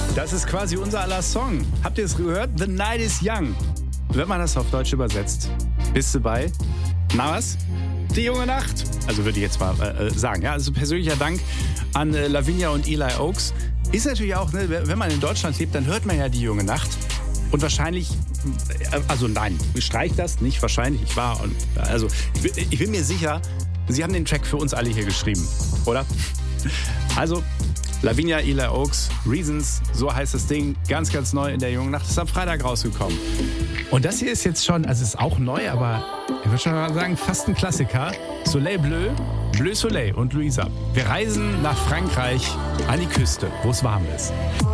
Das ist quasi unser aller Song. Habt ihr es gehört? The Night is Young. Wenn man das auf Deutsch übersetzt, bist du bei? Na was? Die junge Nacht. Also würde ich jetzt mal sagen. Ja, also persönlicher Dank an Lavinia und Eli Oaks. Ist natürlich auch, ne, wenn man in Deutschland lebt, dann hört man ja die junge Nacht. Und wahrscheinlich, also nein, streich das, nicht wahrscheinlich. Ich bin mir sicher, Sie haben den Track für uns alle hier geschrieben, oder? Also, Lavinia, Eli Oaks, Reasons, so heißt das Ding, ganz, ganz neu in der jungen Nacht, ist am Freitag rausgekommen. Und das hier ist jetzt schon, also ist auch neu, aber ich würde schon mal sagen, fast ein Klassiker. Soleil Bleu, Bleu Soleil und Louisa. Wir reisen nach Frankreich an die Küste, wo es warm ist.